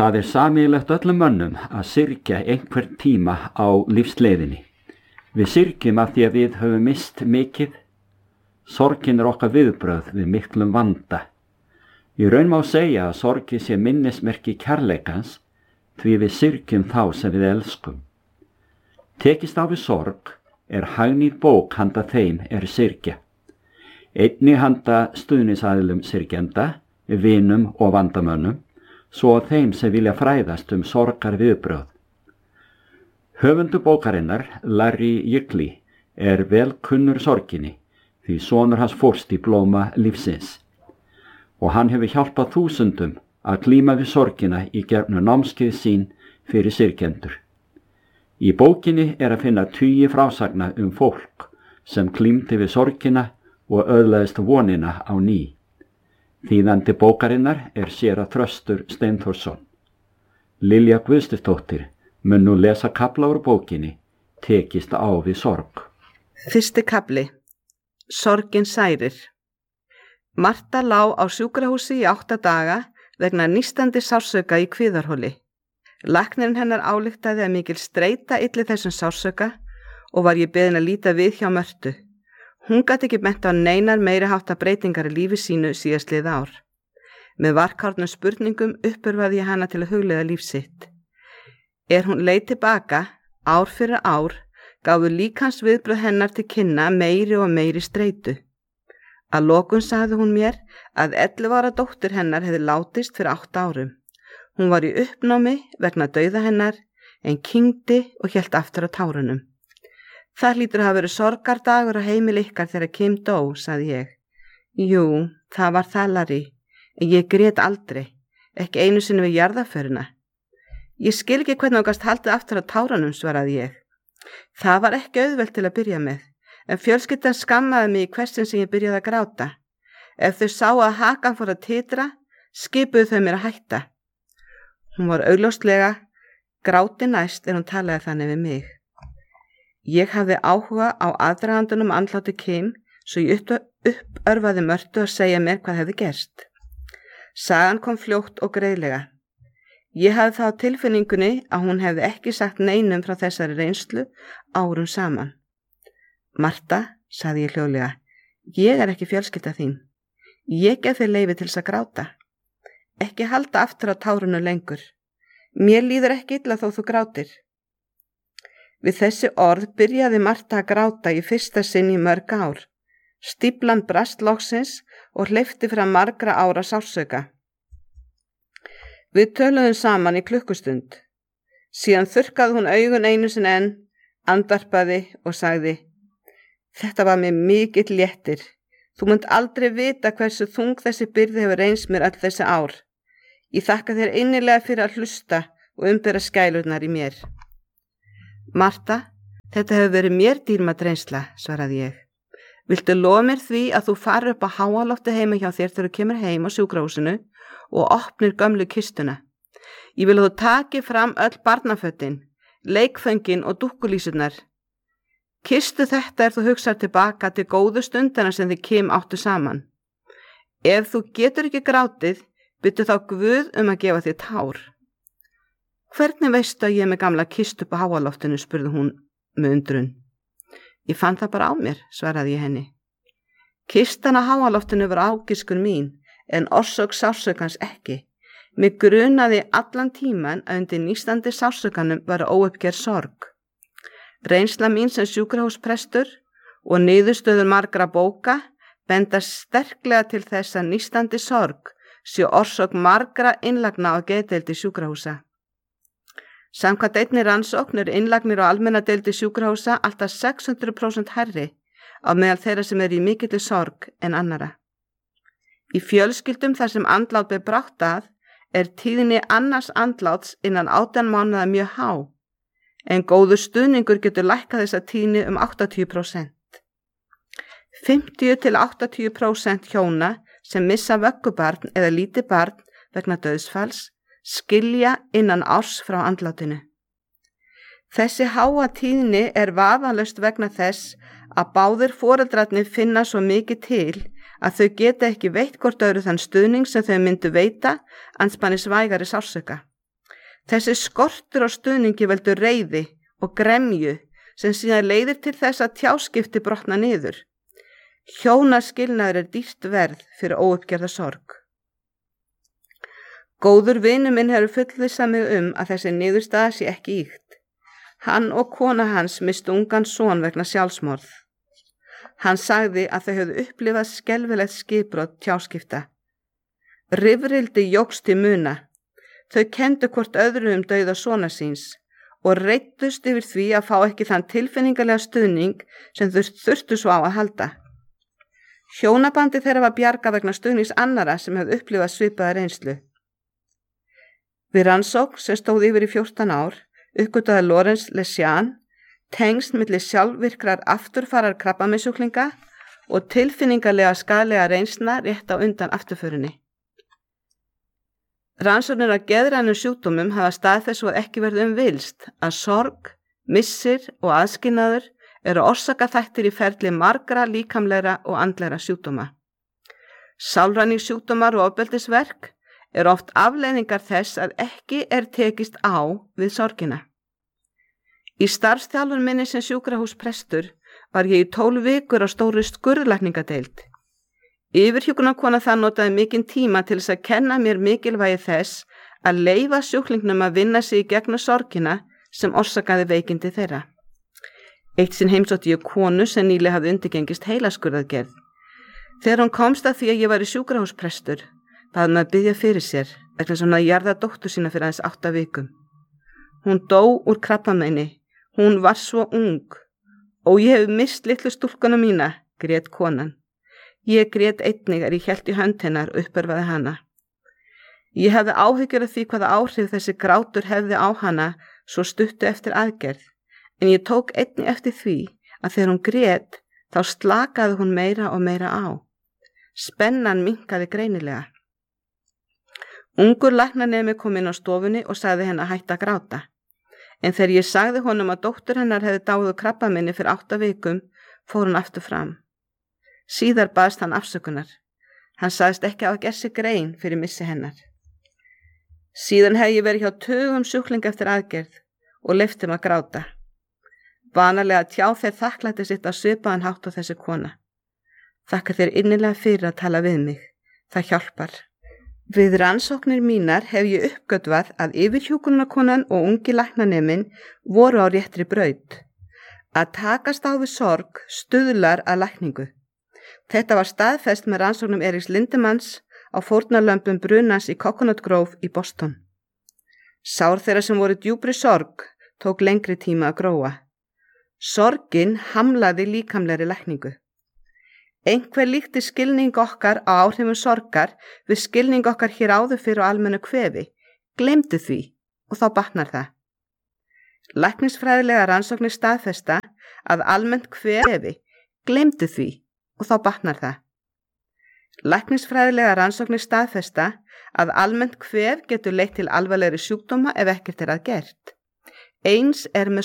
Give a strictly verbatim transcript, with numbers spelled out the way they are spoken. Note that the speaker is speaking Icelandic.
Það er sameiginlegt öllum mönnum að syrgja einhvern tíma á lífsleiðinni. Við syrgjum af því að við höfum mist mikið. Sorgin er okkar viðbrögð við miklum vanda. Í raun má segja að sorgi sé minnismerki kærleikans því við syrgjum þá sem við elskum. Tekist á við sorg er hagnýð bók handa þeim er syrgja. Einnig handa stuðningsaðilum syrgjenda, vinum og vandamönnum, svo að þeim sem vilja fræðast um sorgar viðbrögð. Höfundu bókarinnar, Larry Ygli, er vel kunnur sorginni, því sonur hans fórst í blóma lífsins. Og hann hefur hjálpað þúsundum að klíma við sorgina í gegnum námskeið sín fyrir syrgjendur. Í bókinni er að finna tugi frásagna um fólk sem klímdi við sorgina og öðlaðist vonina á ný. Þýðandi bókarinnar er séra Þröstur Steinþórsson. Lilja Guðstusdóttir mun nú lesa kafla úr bókinni Tekist á við sorg. Fyrsti kafli. Sorgin særir. Marta lá á sjúkrahúsi í átta daga vegna nístandi sársauka í kviðarholi. Læknirinn hennar ályktaði að mikil streita ylli þessum sársauka og var ég beðin að líta við hjá Mörtu. Hún gat ekki bent á neinar meiri hátta breytingar í lífi sínu síðastlið ár. Með varkárnum spurningum uppurvaði ég hana til að hugleiða líf sitt. Er hún leið tilbaka, ár fyrir ár, gáfu líkans viðbröð hennar til kynna meiri og meiri streitu. Að lokum sagði hún mér að ellefu ára dóttir hennar hefði látist fyrir átta árum. Hún var í uppnámi vegna dauða hennar en kyngdi og hélt aftur á tárunum. Það hlýtur að hafa verið sorgardagur á heimili ykkar þegar Kim dó, sagði ég. Jú, það var það, Larry, en ég grét aldrei, ekki einu sinni við jarðarförina. Ég skil ekki hvernig þú gast haldið aftur á tárunum, svaraði ég. Það var ekki auðvelt til að byrja með, en fjölskyldan skammaði mig í hversin sem ég byrjaði að gráta. Ef þau sá að hakan fór að titra, skipuðu þau mér að hætta. Hún var augljóslega gráti næst en hún talaði þannig við mig. Ég hafði áhuga á aðdragandunum andláti Kim, svo ég upp, uppörfaði Mörtu að segja mér hvað hefði gerst. Sagan kom fljótt og greiðlega. Ég hafði þá tilfinningunni að hún hefði ekki sagt neinum frá þessari reynslu árum saman. Marta, sagði ég hljóðlega, ég er ekki fjölskylda þín. Ég gef þér leyfi til þess að gráta. Ekki halda aftur á tárunu lengur. Mér líður ekki illa þó þú grátir. Við þessi orð byrjaði Marta að gráta í fyrsta sinn í mörg ár. Stíflan brast loksins og hleypti fram margra ára sársauka. Við töluðum saman í klukkustund. Síðan þurrkaði hún augun einu sinni enn, andvarpaði og sagði: Þetta var mér mikill léttir. Þú munt aldrei vita hversu þung þessi byrði hefur reynst mér öll þessi ár. Ég þakka þér innilega fyrir að hlusta og umbera skælurnar í mér. Marta, þetta hefur verið mér dýrmæt reynsla, svaraði ég. Viltu lofa mér því að þú farir upp á háalofti heima hjá þér þegar þú kemur heim á sjúkrahúsinu og opnir gömlu kistuna. Ég vil að þú taki fram öll barnafötin, leikföngin og dúkkulísurnar. Kistu þetta ef þú hugsar tilbaka til góðu stundana sem þið Kim áttu saman. Ef þú getur ekki grátið, byttu þá Guð um að gefa þér tár. Hvernig veistu að ég er með gamla kistu upp á háaloftinu, spurði hún með undrun. Ég fann það bara á mér, svaraði ég henni. Kistan á háaloftinu var ágiskun mín, en orsök sársökans ekki. Mig grunaði allan tíman að undir nístandi sársökanum var óuppgerð sorg. Reynsla mín sem sjúkrahúsprestur og niðurstöður margra bóka benda sterklega til þess að nístandi sorg sé orsök margra innlagna á geðdeildi sjúkrahúsa. Samkvæmt einni rannsókn eru innlagnir á almenna deildi sjúkrahúsa alltaf sex hundruð prósent hærri á meðal þeirra sem eru í mikilli sorg en annara. Í fjölskyldum þar sem andlát er brátt að er tíðni annars andláts innan átján mánaða mjög há, en góður stuðningur getur lækkað þessa tíðni um áttatíu prósent. fimmtíu til áttatíu prósent hjóna sem missa vöggubarn eða lítið barn vegna dauðsfalls skilja innan árs frá andlátinu. Þessi háa tíðni er vafalaust vegna þess að báðir foreldrarnir finna svo mikið til að þau geta ekki veitt hvort öðru þann stuðning sem þau myndu veita andspænis vægari sársauka. Þessi skortur á stuðningi veldur reiði og gremju sem síðan leiðir til þess að tjáskipti brotna niður. Hjónaskilnaður er dýrt verð fyrir óuppgerða sorg. Góður vinur minn hefur fullvissað mig um að þessi niðurstaða sé ekki ýkt. Hann og kona hans mistu ungan son vegna sjálfsmorð. Hann sagði að þau höfðu upplifað skelfilegt skipbrot tjáskipta. Rifrildi jókst til muna. Þau kenndu hvort öðru um dauða sona síns og reiddust yfir því að fá ekki þann tilfinningalega stuðning sem þau þurftu svo á að halda. Hjónabandi þeirra var bjarga vegna stuðnings annara sem hefðu upplifað svipaða reynslu. Við rannsókn sem stóð yfir í fjórtán ár uppgötvaði Lawrence Lesian tengsl milli sjálfvirkrar afturfarar krabbameinssjúklinga og tilfinningalega skaðlega reynsna rétt á undan afturförinni. Rannsóknir á geðrænum sjúkdómum hafa staðfest og ekki verið um villst að sorg, missir og aðskilnaður eru orsakaþættir í ferli margra líkamlegra og andlegra sjúkdóma. Sálræningssjúkdómar og ofbeldisverk eru oft afleiðingar þess að ekki er tekist á við sorgina. Í starfsþjálfun minni sem sjúkrahúsprestur var ég í tólf vikur á stóru skurðlækningadeild. Yfirhjúkrunarkona það notaði mikinn tíma til þess að kenna mér mikilvægi þess að leyfa sjúklingnum að vinna sig í gegnum sorgina sem orsakaði veikindi þeirra. Eitt sinn heimsótti ég konu sem nýlega hafði undirgengist heilaskurðaðgerð. Þegar hún komst að því að ég var í sjúkrahúsprestur, bað hún að biðja fyrir sér vegna sem hún að jarða dóttur sína fyrir aðeins átta vikum. Hún dó úr krabbameini. Hún var svo ung. Og ég hef mist litlu stúlkuna mína, grét konan. Ég grét einnig er ég hélt í hönd hennar og uppörfaði hana. Ég hefði áhyggjur af því hvaða áhrif þessi grátur hefði á hana svo stuttu eftir aðgerð, en ég tók einnig eftir því að þegar hún grét þá slakaði hún meira og meira á. Spennan minnkaði greinilega. Ungur læknanemi kom inn á stofunni og sagði henni að hætta að gráta. En þegar ég sagði honum að dóttur hennar hefði dáið úr krabbameini fyrir átta vikum, fór hún aftur fram. Síðar baðst hann afsökunar. Hann sagðist ekki á að gera sig grein fyrir missi hennar. Síðan hef ég verið hjá tugum sjúklinga eftir aðgerð og leyft þeim að gráta. Vanalega tjá þeir þakklæti sitt á svipaðan hátt á þessi kona. Þakka þér innilega fyrir að tala við mig. Það hjálpar. Við rannsóknir mínar hef ég uppgötvað að yfirhjúkrunarkonan og ungi læknaneminn voru á réttri braut. Að takast á við sorg stuðlar að lækningu. Þetta var staðfest með rannsóknum Eriks Lindemanns á fórnarlömbum brunans í Coconut Grove í Boston. Sár þeirra sem voru djúpri sorg tók lengri tíma að gróa. Sorgin hamlaði líkamlegri lækningu. Einhver líkti skilning okkar á áhrifum sorgar við skilning okkar hér áður fyrir á almennu kvefi. Gleymdu því og þá batnar það. Læknisfræðilega rannsóknir staðfesta að almennt kvefi. Gleymdu því og þá batnar það. Læknisfræðilega rannsóknir staðfesta að almennt kvef getur leitt til alvarlegri sjúkdóma ef ekkert er að gert. Eins er með